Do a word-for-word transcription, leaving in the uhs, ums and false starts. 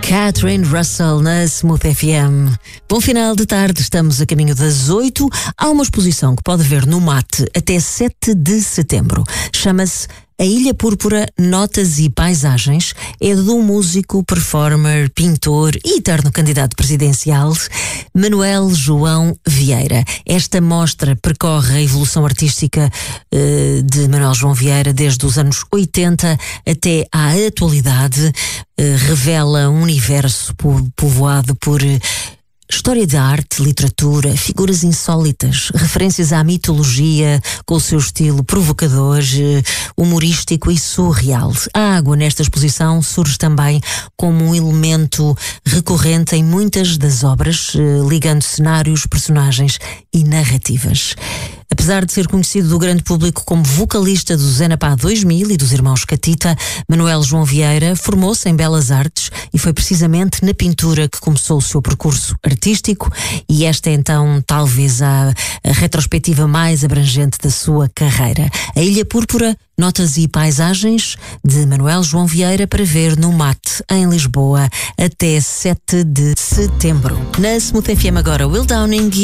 Catherine Russell na Smooth F M. Bom final de tarde, estamos a caminho das oito. Há uma exposição que pode ver no Mate até sete de setembro. Chama-se A Ilha Púrpura, Notas e Paisagens. É de um músico, performer, pintor e eterno candidato presidencial, Manuel João Vieira. Esta mostra percorre a evolução artística uh, de Manuel João Vieira desde os anos oitenta até à atualidade. Uh, revela um universo po- povoado por uh, história de arte, literatura, figuras insólitas, referências à mitologia, com o seu estilo provocador, humorístico e surreal. A água nesta exposição surge também como um elemento recorrente em muitas das obras, ligando cenários, personagens e narrativas. Apesar de ser conhecido do grande público como vocalista do Zenapá dois mil e dos Irmãos Catita, Manuel João Vieira formou-se em Belas Artes e foi precisamente na pintura que começou o seu percurso artístico, e esta é então talvez a, a retrospectiva mais abrangente da sua carreira. A Ilha Púrpura, Notas e Paisagens, de Manuel João Vieira, para ver no Mate, em Lisboa, até sete de setembro. Na Smooth F M agora, Will Downing